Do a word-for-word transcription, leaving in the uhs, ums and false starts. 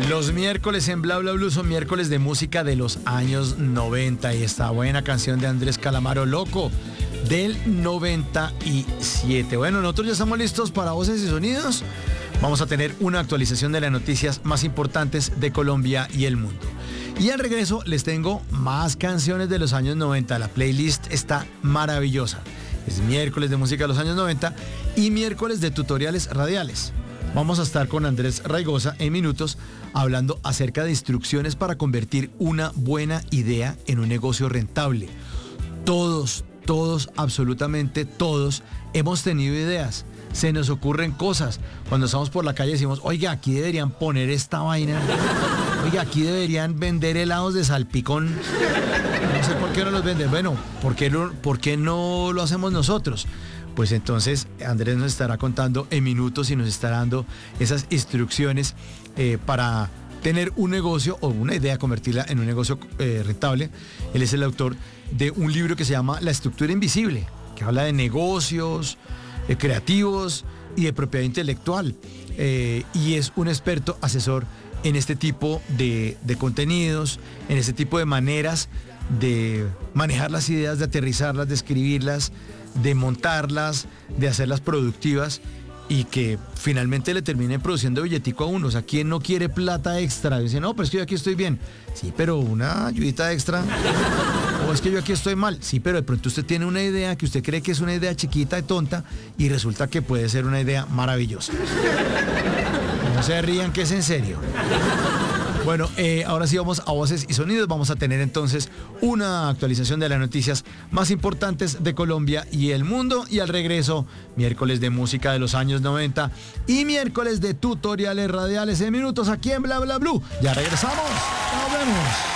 Los miércoles en Bla Bla Blue son miércoles de música de los años noventa y esta buena canción de Andrés Calamaro, Loco, del noventa y siete. Bueno, nosotros ya estamos listos para Voces y Sonidos. Vamos a tener una actualización de las noticias más importantes de Colombia y el mundo. Y al regreso les tengo más canciones de los años noventa. La playlist está maravillosa. Es miércoles de música de los años noventa y miércoles de tutoriales radiales. Vamos a estar con Andrés Raigosa en minutos hablando acerca de instrucciones para convertir una buena idea en un negocio rentable. Todos, todos, absolutamente todos hemos tenido ideas. Se nos ocurren cosas. Cuando estamos por la calle decimos, oiga, aquí deberían poner esta vaina. Oiga, aquí deberían vender helados de salpicón. No sé por qué no los venden. Bueno, ¿por qué no, por qué no lo hacemos nosotros? Pues entonces Andrés nos estará contando en minutos y nos estará dando esas instrucciones eh, para tener un negocio o una idea, convertirla en un negocio eh, rentable. Él es el autor de un libro que se llama La estructura invisible, que habla de negocios eh, creativos y de propiedad intelectual. Eh, y es un experto asesor en este tipo de, de contenidos, en este tipo de maneras de manejar las ideas, de aterrizarlas, de escribirlas, de montarlas, de hacerlas productivas y que finalmente le terminen produciendo billetico a uno. O sea, ¿quién no quiere plata extra? Dice, no, pero es que yo aquí estoy bien. Sí, pero una ayudita extra. O es que yo aquí estoy mal. Sí, pero de pronto usted tiene una idea que usted cree que es una idea chiquita y tonta y resulta que puede ser una idea maravillosa. No se rían, que es en serio. Bueno, eh, ahora sí vamos a Voces y Sonidos. Vamos a tener entonces una actualización de las noticias más importantes de Colombia y el mundo. Y al regreso, miércoles de música de los años noventa y miércoles de tutoriales radiales en minutos aquí en Bla Bla Blue. Ya regresamos. Nos vemos.